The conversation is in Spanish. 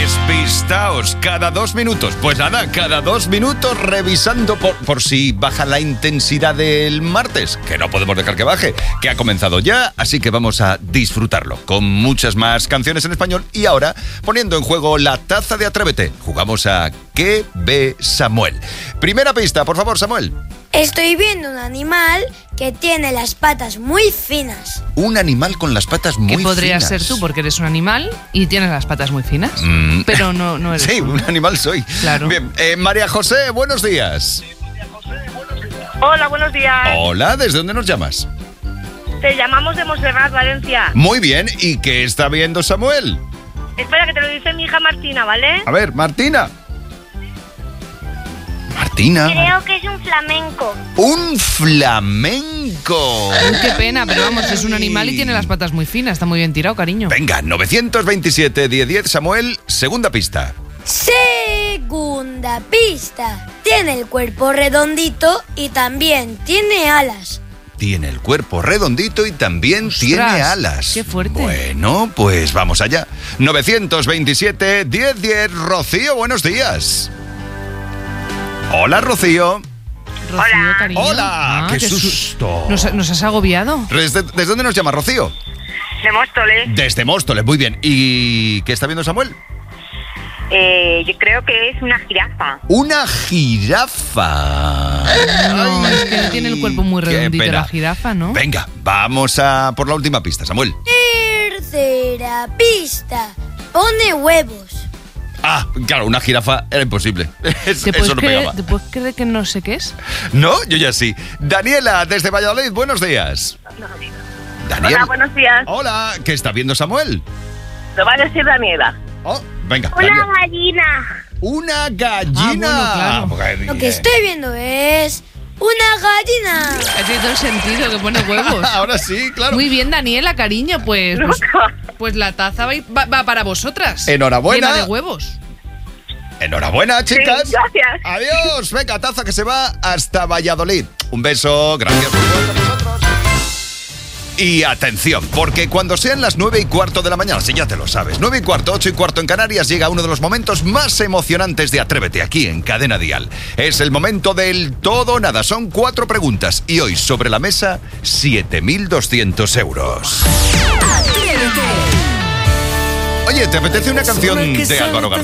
Despistaos cada 2 minutos. Pues nada, cada 2 minutos revisando por si baja la intensidad del martes, que no podemos dejar que baje, que ha comenzado ya, así que vamos a disfrutarlo con muchas más canciones en español y ahora poniendo en juego la taza de Atrévete. Jugamos a ¿Qué ve Samuel? Primera pista, por favor, Samuel. Estoy viendo un animal que tiene las patas muy finas. Un animal con las patas muy finas. Que podrías ser tú, porque eres un animal y tienes las patas muy finas. Pero no eres Sí, tú, ¿no? un animal soy. Claro. Bien, María José, buenos días. Hola, buenos días. Hola, ¿desde dónde nos llamas? Te llamamos de Montserrat, Valencia. Muy bien, ¿y qué está viendo Samuel? Espera, que te lo dice mi hija Martina, ¿vale? A ver, Martina. Martina. Creo que es un flamenco. ¡Un flamenco! Uy, qué pena, pero vamos, es un animal y tiene las patas muy finas. Está muy bien tirado, cariño. Venga, 927-1010, Samuel, segunda pista. Segunda pista. Tiene el cuerpo redondito y también tiene alas. Tiene el cuerpo redondito y también tiene alas. ¡Qué fuerte! Bueno, pues vamos allá. 927-1010, Rocío, buenos días. Hola, Rocío. Rocío, Hola. cariño. Hola, qué susto. ¿Nos has agobiado? ¿Desde dónde nos llama, Rocío? De Móstoles. Desde Móstoles, muy bien. ¿Y qué está viendo Samuel? Yo creo que es una jirafa. Una jirafa. No, es que tiene el cuerpo muy qué redondito pena. la jirafa, ¿no? Venga, vamos a por la última pista, Samuel. Tercera pista. Pone huevos. Ah, claro, una jirafa era imposible. Eso no pegaba. ¿Te puedes creer que no sé qué es? No, yo ya sí. Daniela, desde Valladolid, buenos días. Daniela. Hola, buenos días. Hola, ¿qué está viendo Samuel? Lo va a decir Daniela. Oh, venga, Una Daniela. gallina. Una gallina. Ah, bueno, claro. Lo que estoy viendo es una gallina. Tiene todo el sentido que pone huevos. Ahora sí, claro. Muy bien, Daniela, cariño, pues la taza va para vosotras. Enhorabuena. Llena de huevos. Enhorabuena, chicas. Sí, gracias. Adiós. Venga, taza que se va hasta Valladolid. Un beso. Gracias por jugar con nosotros. Y atención, porque cuando sean las 9:15 de la mañana, si ya te lo sabes, 9:15, 8:15 en Canarias, llega uno de los momentos más emocionantes de Atrévete aquí en Cadena Dial. Es el momento del todo o nada. Son 4 preguntas y hoy sobre la mesa 7.200 euros. Atrévete. Oye, ¿te apetece una canción de Álvaro García?